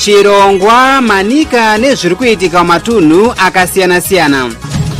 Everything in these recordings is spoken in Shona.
Chirongwa, Manika nezviri kuitika matunhu akasiyana-siyana.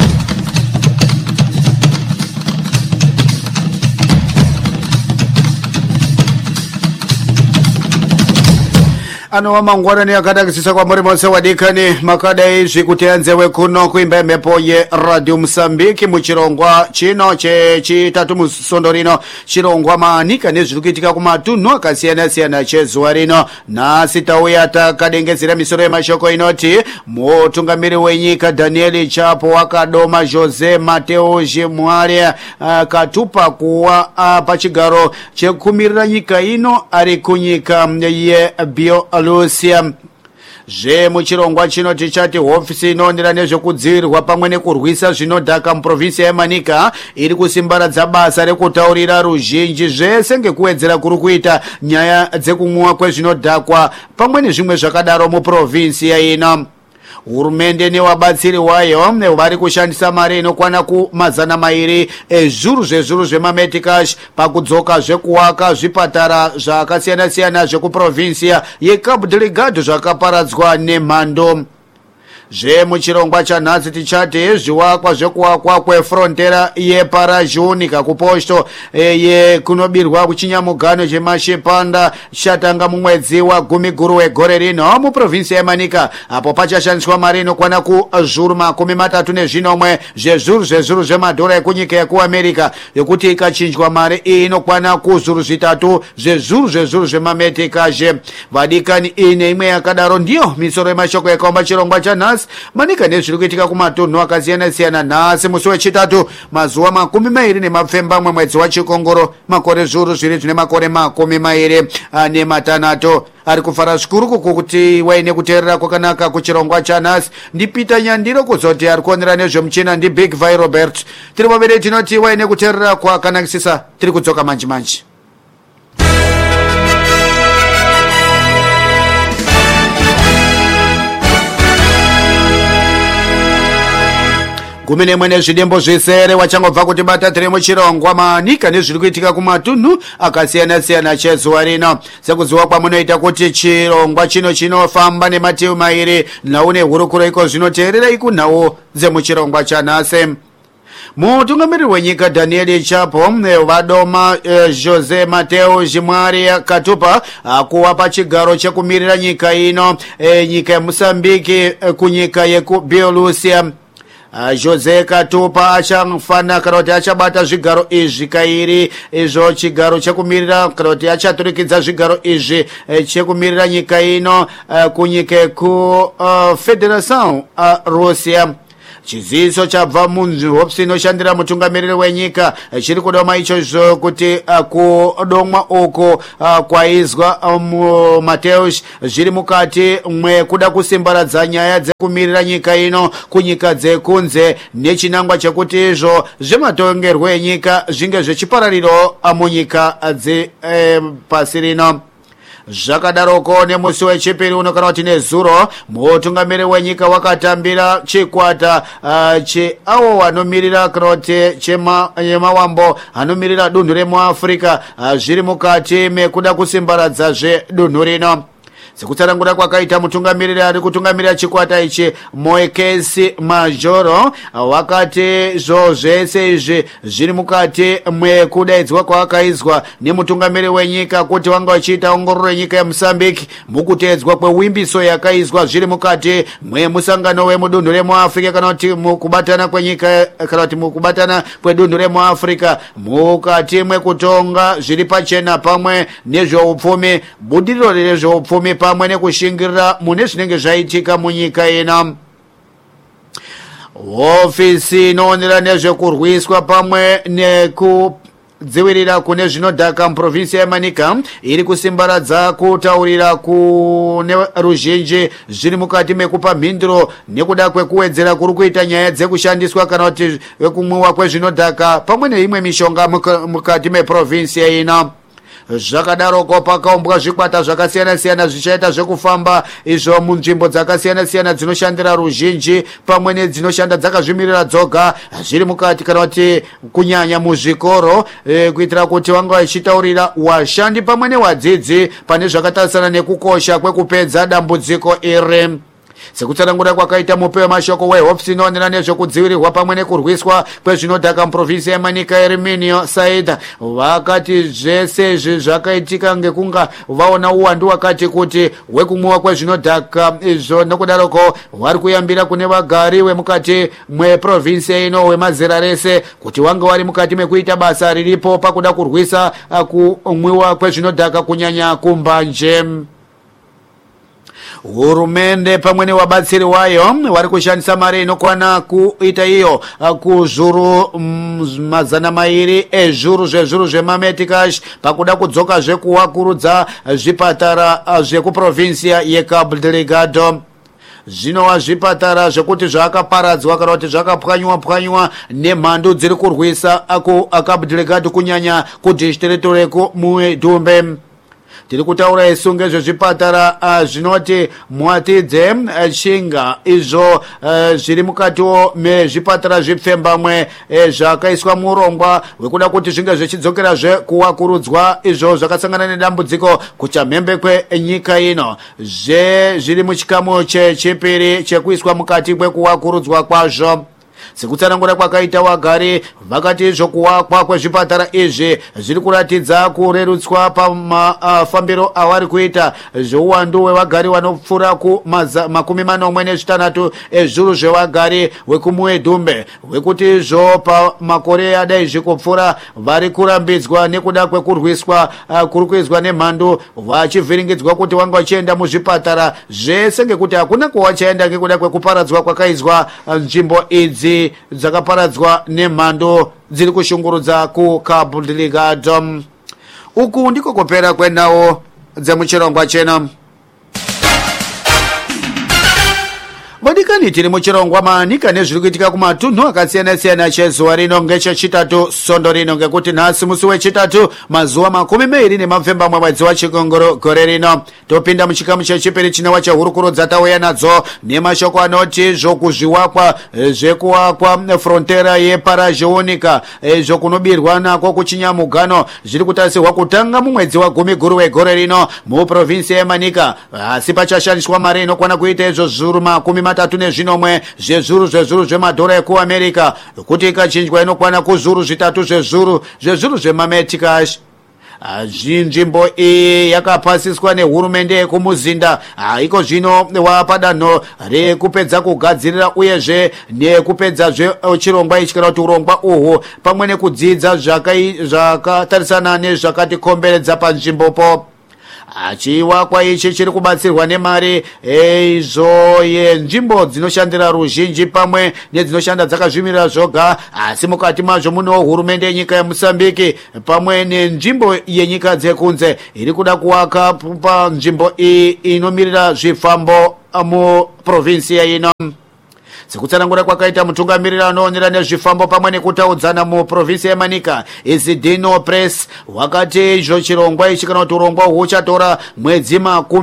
Ano mangwana akadakisisa kwa muri mose wadikani makadai zvikutenzewe kuno kuimba mhepo ye Radio Msambiki muchirongwa chino chechitatu musondo rino chirongwa Manika nezviri kuitika kumatunhu akasiyana-siyana chezuva rino. Nhasi tauya takadengezera misoro yemashoko inoti mutungamiri wenyika Daniel Chapo wakadoma Jose Mateo Jimwari katupa kuwa pachigaro chekumirira nyika ino ari kunyika ye Bielorusia. Muchirongwa chino tichati hofisi inoonera nezvekudzivirwa pamwe nekurwisa zvinodhaka muprovinsi yeManika iri kusimbaradza basa rekutaurira ruzhinji zvese ngekuwedzera kuri kuita nyaya dzekumwiwa kwezvinodhakwa pamwe nezvimwe zvakadaro muprovinsi yaino. Hurumende nevabatsiri wayo vari kushandisa mari inokwana ku200 ezvuru zvemametikash pakudzoka zvekuwaka zvipatara zvakasiyana-siyana zvekuprovinsia yeCabo Delgado zvakaparadzwa nemhando. Muchirongwa chanhasi tichati zviwakwa zvekuwakwa kwefrontera yeparajunika kuposto kunobirwa kuchinyamugano chemashipanda chatanga mumwedzi wa10 wegore rino muprovinsi yeManika, apo pachashandiswa mari inokwana kuzvuru 34 zvezvuru zvemadhora ekunyika yekuAmerica yokuti ikachinjwa mari iyi inokwana kuzvuru 3 zvezvuru zvemametikazhe. Vadikani ine imwe yakadaro ndiyo misoro yemashoko yakaomba chirongwa chanhasi Manika nezviri kuitika kumatunhu akasiyana-siyana. Nhasi musi wechitatu mazuva 20 mwedzi wachikongoro makore zviuru zviri zvine makore 26 ari kufara zvikuru kuti waine kuteerera kwakanaka kuchirongwa chanhasi. Ndipita Nyandiro kuzoti ari kuonera nezvemuchina ndi Big Vai Robert. Tiri vaviri tinoti waine kuteerera kwakanakisisa tiri kudzoka manji. Gumi mwene zvidembo zvisere wachangobva kuti bata tiri muchirongwa Manika nezviri kuitika kumatunhu akasiyana-siyana chezuva rino. Sekuziva kwamunoita kuti chirongwa chino chinofamba nemativi mairi, nhau nehurukuro iko zvinoteerera ikunhau dzemuchirongwa chanhasi. Mutungamiri wenyika Daniel Chapo vadoma Jose Mateo Jimwari katupa kuwa pachigaro chekumirira nyika ino, nyika yeMosambiki kunyika yekuBielorusia. Jose Katupa achamfana kana kuti achabata zvigaro izvi kairi, izvo chigaro chekumirira kana kuti achaturikidza zvigaro izvi chekumirira nyika ino kunyika yeku-Federation Russia. Chiziso chabva muhofisi inoshandira mutungamiriri wenyika chiri kudoma ichozvo kuti kudomwa uko kwaizwa Mateus zviri mukati mwekuda kusimbaradza nyaya dzekumirira nyika ino kunyika dzekunze nechinangwa chekuti izvo zvematongerwo enyika zvinge zvechiparariro munyika dzepasi rino. Zvakadaroko nemusi wechipiri uno kana kuti nezuro mutungamiri wenyika wakatambira chikwata cheavo vanomirira kana kuti chemawambo anomirira dunhu remuAfrica zviri mukati mekuda kusimbaradza dunhu rino. Sekutsanangura kwakaita mutungamiriri ari kutungamirira chikwata ichi Moekesi Majoro wakati zvese izvi zviri mukati mwekudaidzwa kwakaizwa nemutungamiriri wenyika kuti wanga wachiita ongororo yenyika yeMosambiki mukuteedzwa kwewimbiso yakaizwa zviri mukati mwemusangano wemudunhu remuAfrica kana kuti mukubatana kwenyika kana kuti mukubatana kwedunhu remuAfrica mukati mwekutonga zviri pachena pamwe nezveupfumi, budiriro rezveupfumi pamwe nekushingirira mune zvinenge zvaitika munyika ina. Hofisi inoonera nezvekurwiswa pamwe nekudzivirira kune zvinodhaka muprovinsi yeManika iri kusimbaradza kutaurira kune ruzhinji zviri mukati mekupa mhinduro nekuda kwekuwedzera kuri kuita nyaya dzekushandiswa kana kuti kumwiwa kwezvinodhaka pamwe neimwe mishonga mukati meprovinsi ina. zvakadaroko pakaumbwa zvikwata zvakasiyana-siyana zvichaita zvekufamba izvo munzvimbo dzakasiyana-siyana dzinoshandira ruzhinji pamwe nedzinoshanda dzakazvimirira dzoga zviri mukati kana kuti kunyanya muzvikoro kuitira kuti vanga vachitaurira washandi pamwe newadzidzi pane zvakatarisana nekukosha kwekupedza dambudziko iri. sekutsanangura kwakaita mupe wemashoko wehofisi inoonera nezvekudzivirirwa pamwe nekurwiswa kwezvinodhaka muprovinsi yemanika Herminio Saida vakati zvese izvi zvakaitika ngekunga vaona uwandu wakati kuti hwekumwiwa kwezvinodhaka izvo nokudaroko vari kuyambira kune vagari vemukati mweprovinsi ino wemazera rese kuti vanga vari mukati mekuita basa riripo pakuda kurwisa kumwiwa kwezvinodhaka kunyanya kumbanje. Hurumende pamwe nevabatsiri wayo vari kushandisa mari inokwana kuita iyo kuzvuru 200 ezvuru zvezvuru zvemametikash pakuda kudzoka zvekuwakurudza zvipatara zvekuprovinsia yeCabo Delgado. Zvinova zvipatara zvekuti zvakaparadzwa kana kuti zvakapwanywa nemhando dziri kurwisa kuCabo Delgado kunyanya kudistrict reMuedumbe. Tiri kutaura isu ngezvezvipatara zvinoti Mwatidze, Chinga izvo zviri mukatiwo mezvipatara zvipfembamwe zvakaiswa murongwa wekuda kuti zvinge zvichidzokerazve kuwakurudzwa izvo zvakasangana nedambudziko kuchamhembe kwenyika ino zviri muchikamu chechipiri chekuiswa mukati kwekuwakurudzwa kwazvo. sekutsanangura kwakaita vagari vakati izvo kuwakwa kwezvipatara izvi zviri kuratidza kurerutswa pamafambiro avari kuita zveuwandu hwevagari vanopfuura ku46 ezvuru zvevagari vekumuedhumbe wekuti izvo pamakore adai zvikupfuura vari kurambidzwa nekuda kwekurwiswa kuri kuizwa nemhando vachivhiringidzwa kuti vanga vachienda muzvipatara zvese ngekuti hakuna kwawachaenda ngekuda kwekuparadzwa kwakaizwa nzvimbo idzi dzakaparadzwa nemhando dziri kushungurudza kuCabo Delgado. Uku ndiko kupera kwenhau dzemuchirongwa chena. Vadikani tiri muchirongwa manika nezviri kuitika kumatunhu akasiyana-siyana chezuva rino ngechechitatu sondo rino ngekuti nhasi musi wechitatu mazuva 24 mwedzi waChikongoro gore rino. Topinda muchikamu chechipiri chinowa chehurukuro dzatauya nadzo nemashoko anoti zvokuzviwakwa zvekuwakwa frontera yeParajonica zvokunobirwa nako kuchinyamugano zviri kutarisirwa kutanga mumwedzi wa10 wegore rino muprovinsi yemanika asi pachashandiswa mari inokwana kuita izvo zviuru 33 zvezvuru zvemadhora ekuAmerica kuti ikachinjwa inokwana kuzvuru 3 zvezvuru zvemametikash. Nzvimbo iyi yakapasiswa nehurumende yekumuzinda iko zvino wapadanho rekupedza kugadzirira uyezve nekupedzazve chirongwa ichi kana kuti urongwa uhwu pamwe nekudzidza zvakatarisana nezvakatikomberedza panzvimbopo. Chiwakwa ichi chiri kubatsirwa nemari izvo yenzvimbo dzinoshandira ruzhinji pamwe nedzinoshanda dzakazvimirira zvoga asi mukati mazvo munewo hurumende yenyika yeMozambique pamwe nenzvimbo yenyika dzekunze iri kuda kuwaka panzvimbo iyi inomirira zvifambo muprovinsi ino. sekutsanangura kwakaita mutungamiriri anoonera nezvifambo pamwe nekutaudzana muprovinsi yemanika Isidino Press wakati izvo chirongwa ichi kana kuti urongwa huchatora mwedzi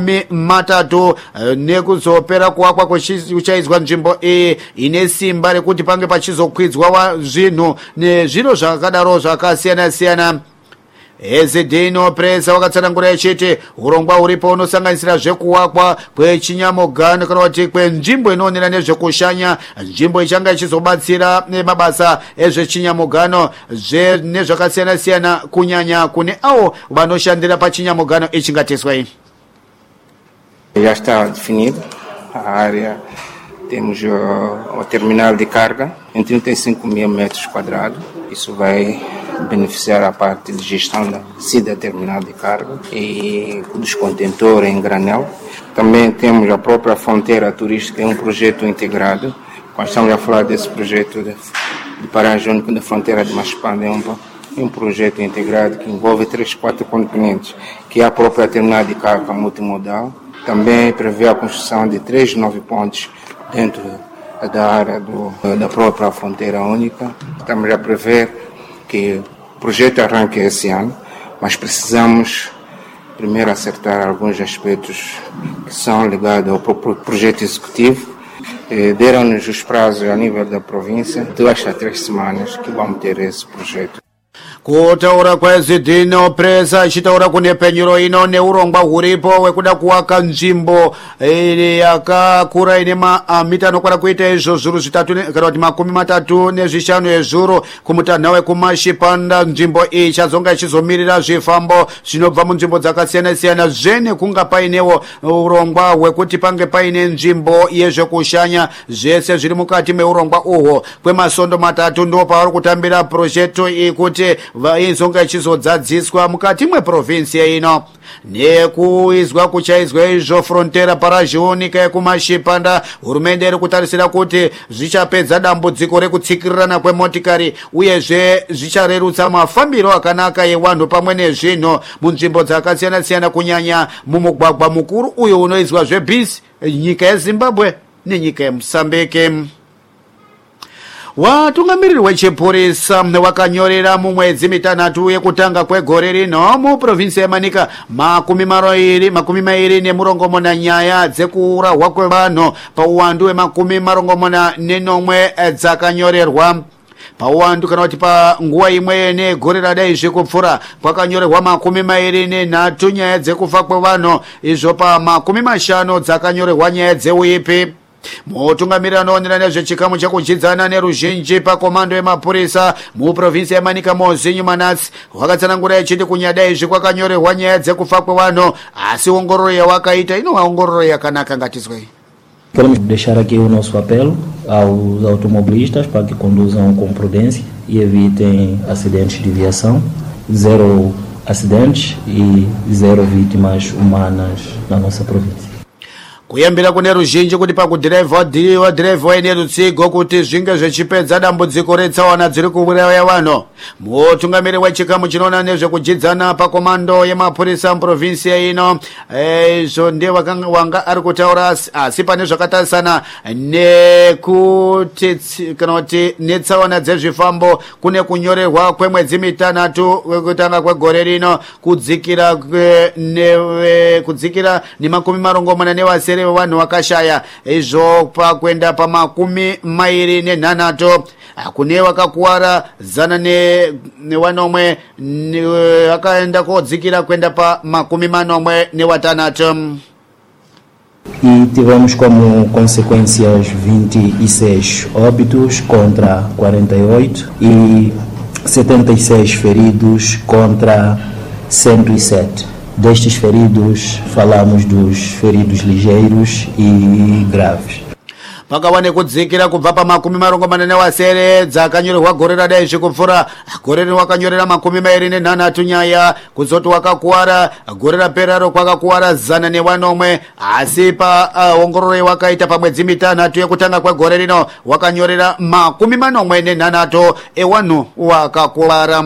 30 nekuzopera kuwakwa kuchaizwa nzvimbo iyi ine simba rekuti pange pachizokwidzwa zvinhu nezviro zvakadaro zvakasiyana-siyana. Isidino Press wakatsanangura ichiti urongwa uripo unosanganisira zvekuwakwa kwechinyamugano kana kuti kwenzvimbo inoonera nezvekushanya nzvimbo ichanga ichizobatsira nemabasa ezvechinyamugano nezvakasiyana-siyana kunyanya kune avo vanoshandira pachinyamugano ichingatiswa iyi. Já está definido a área, temos o terminal de carga em 35.000 metros quadrados. Isso vai beneficiar a parte de gestão da SIDA terminal de carga e dos contentores em granel. Também temos a própria fronteira turística, é um projeto integrado. Quando estamos a falar desse projeto de Parajonica da fronteira de Machipanda, é um projeto integrado que envolve 3-4 componentes, que é a própria terminal de carga multimodal. Também prevê a construção de 3 novos pontes dentro da área da própria fronteira única. Estamos a prever que o projeto arranque esse ano, mas precisamos primeiro acertar alguns aspectos que são ligados ao projeto executivo. Deram-nos os prazos a nível da província, 2 a 3 semanas que vamos ter esse projeto. Kutaura kwezi dino presa chitaura kune penyuro ino neurongwa huripo wekuda kuwaka nzvimbo yakakura ine mita anokwana kuita izvo zviuru zvitatu kana kuti 35 ezviuru kumutanha wekumashipanda. nzvimbo iyi chazonga ichizomirira zvifambo zvinobva munzvimbo dzakasiyana-siyana zvene kunga painewo urongwa hwekuti pange paine nzvimbo yezvekushanya. zvese zviri mukati meurongwa uhwo kwemasondo 3 ndo pavari kutambira projekto iyi kuti vaizonga ichizodzadziswa mukati mweprovinsi ino. Nekuizwa kuchaizwa izvo frontera parazhionika yekumashipanda, hurumende iri kutarisira kuti zvichapedza dambudziko rekutsikirirana kwemotikari uyezve zvicharerutsa mafambiro akanaka evanhu pamwe nezvinhu munzvimbo dzakasiyana-siyana, kunyanya mumugwagwa mukuru uyo unoizwa zvebhisi nyika yeZimbabwe nenyika yeMozambique. Watungamiriri wechipurisa wakanyorera mumwedzi mitanhatu yekutanga kwegore rino muprovinsi yeManika 24 nyaya dzekuurahwa kwevanhu pauwandu we24 dzakanyorerwa. Pauwandu kana kuti panguva imwe yene gore radai zvikupfura kwakanyorerwa 23 nyaya dzekufa kwevanhu, izvo pa 50 dzakanyorerwa nyaya dzeuipi. Mutungamiriri anoonera nezvechikamu chekudzidzana neruzhinji pakomando yemapurisa muprovinsi yeManika Mozinyu Manats wakatsanangura echiti kunyada izvi kwakanyorerwa nyaya dzekufa kwevanhu, asi ongororo yawakaita inowa ongororo yakanaka. Ngatizwei. Queremos deixar aqui o nosso apelo aos automobilistas para que conduzam com prudência e evitem acidentes de viação. 0 acidentes e 0 vítimas humanas na nossa província. Kuyambira kune ruzhinji kuti pakudhiraivha waine rutsigo kuti zvinge zvechipedza dambudziko retsaona dziri kuuraya vanhu. Mutungamiriri wechikamu chinoona nezvekudzidzana pakomando yemapurisa muprovinsi ino izvo ndiye wanga ari kutaura, asi pane zvakatarisana nekuti kana kuti netsaona dzezvifambo kune kunyorerwa kwemwedzi mitanhatu wekutanga kwegore rino kudzikira ne24 vanhu vakashaya, izvo pakuenda pa 28 kune vakakuwara 101 vakaenda kodzikira kuenda pa 46. E tivemos como consequências 26 óbitos contra 48 e 76 feridos contra 107. Destes feridos, falamos dos feridos ligeiros e graves. Pakawane kudzikira kubva pa 47 dzakanyorerwa gore radai zvikupfura. Gore rino wakanyorera 23 nyaya, kuzoti wakakuwara gore raperaro kwakakuwara 101, asi pa ongororo wakaita pamwedzi mitanhatu yekutanga kwegore rino wakanyorera 43 evanhu wakakuwara.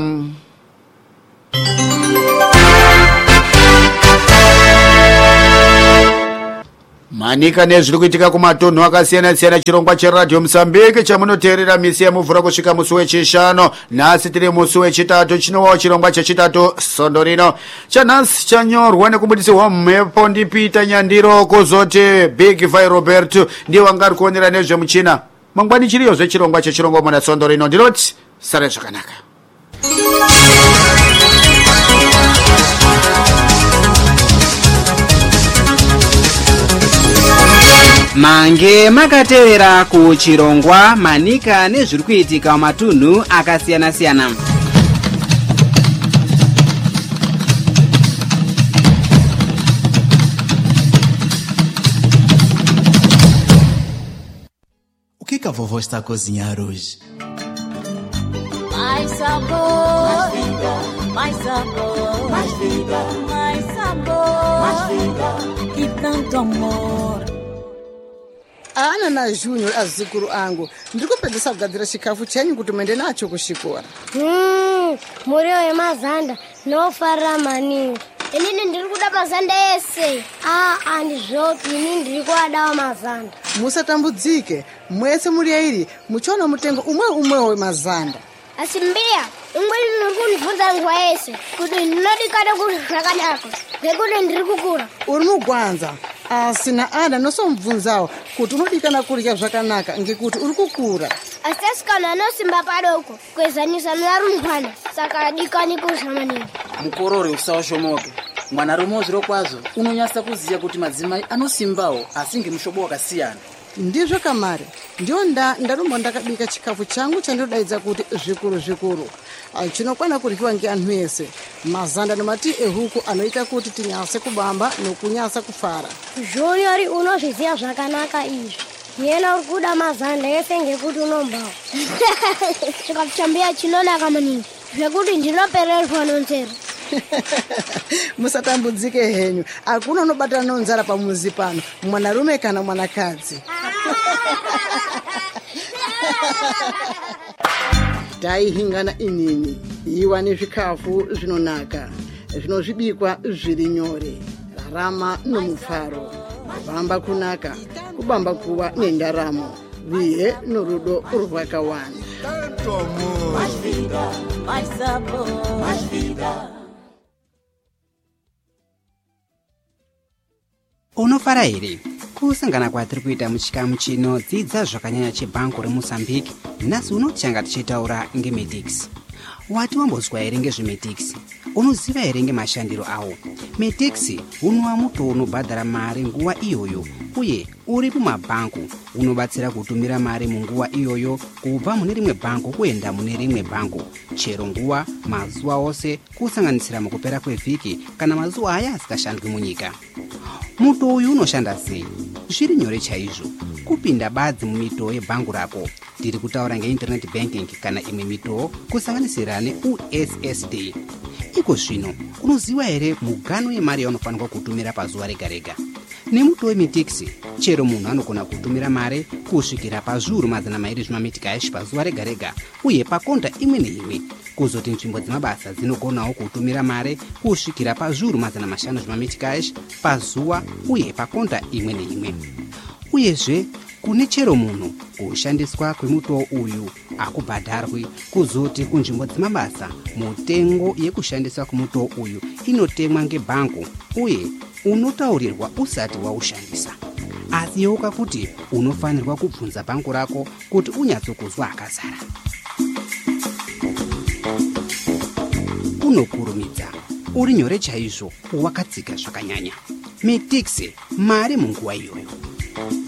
Manika nezviri kuitika kumatunhu akasiyana-siyana. chirongwa cheradio Mozambique chamunoteerera misi yemuvhura kusvika musi wechishanu. Nhasi tiri musi wechitatu, chinovawo chirongwa chechitatu sondo rino. Chanhasi chanyorwa nekubudisirwa mhepo ndiPeter Nyandiro, kozoti Big Vai Roberto ndiye wanga ari kuonera nezvemuchina. Mangwani chiriyo zvechirongwa chechirongwa muna sondo rino. Ndinoti sare zvakanaka. Mange makatevera kuchirongwa Manika nezviri kuitika mumatunhu akasiyana-siyana. O que a vovó está a cozinhar hoje? Mais sabor, mais vida, mais sabor, mais vida, mais sabor, mais vida e tanto amor. Ana na Junior azukuru angu ndikupedzesa kugadzira chikafu chenyu kuti muende nacho kuchikora. Muriwo wemazanda nofarira maningi. Inini ndiri kuda mazanda ese. Andizvopi, inini ndiri kuwadawo mazanda. Musatambudzike, mwese muri yairi muchiona mutengo umwe wemazanda. Asimbia, ungunivunza nguva yese kuti ndinodikana kuti zvakanaka ngekuti ndiri kukura. Uri mugwanza asina ana nosomubvunzawo kuti unodikana kurya zvakanaka ngekuti uri kukura. Asi asikana anosimba padoko kuezanisa nearumbwana saka adikani kurya maningi. Mukorore usawashomoke. Mwanarume zviro kwazvo unonyasa kuziya kuti madzimai anosimbawo asi ngemushobo wakasiyana. Ndizvo Kamari, ndiyo ndarumba ndakabika chikafu changu chandodaidza kuti zvikuru chinokwana kuryiwa ngeanhu ese. Mazanda nemati ehuku anoita kuti tinyase kubamba nokunyasa kufara. Junior unozviziva zvakanaka izvi. Yena uri kuda mazanda ese ngekuti unombawo. Chikafu chambiya chinonaka maningi zvekuti ndinopererwa nonzero. Musatambudzike henyu, hakuna unobatana nonzara pamuzi pano, mwanarume kana mwanakadzi. Taihingana inini, iwane zvikafu zvinonaka, zvinozvibikwa zviri nyore, rarama nomufaro, kubamba kunaka, kubamba kuwa nendaramo, vihe norudo rwakawanda. Mais vida, mais sabor, mais vida. Unofara here kusangana kwatiri kuita muchikamu chino dzidza zvakanyanya chebhanku reMozambique. Nhasi unochanga tichitaura ngeMedix. Wati wambozwa here ngezveMedix? Unoziva here ngemashandiro awo? Medix unova muto unobhadhara mari nguva iyoyo, uye uri mumabhanku unobatsira kutumira mari munguva iyoyo kubva mune rimwe bhanku kuenda mune rimwe bhanku chero nguva, mazuva ose, kusanganisira mukupera kwevhiki kana mazuva aya asikashandwi munyika. Muto uyu unoshanda sei? Zviri nyore chaizvo. Kupinda badzi mumito yebhangu rako, tiri kutaura ngeinternet banking kana imwe mito kusanganisira neUSSD. Iko zvino, unoziva here mugano yemari yaunofanirwa kutumira pazuva rega-rega? Nemuto weMedix, chero munhu anogona kutumira mari kusvikira pazviuru 200 zvemametikash pazuva rega-rega, uye pakonta imwe neimwe. Kuzoti nzvimbo dzemabasa dzinogonawo kutumira mari kusvikira pazviuru 500 zvemametikash pazuva, uye pakonta imwe neimwe. Uyezve, kune chero munhu kushandiswa kwemuto uyu akubhadharwi, kuzoti kunzvimbo dzemabasa mutengo yekushandiswa kwemuto uyu inotemwa ngebhanku, uye unotaurirwa usati waushandisa. Asi yeuka kuti unofanirwa kubvunza bhanku rako kuti unyatsokuzwa akazara. Unokurumidza, uri nyore chaizvo, wakadzika zvakanyanya. Medix, mari munguva iyoyo.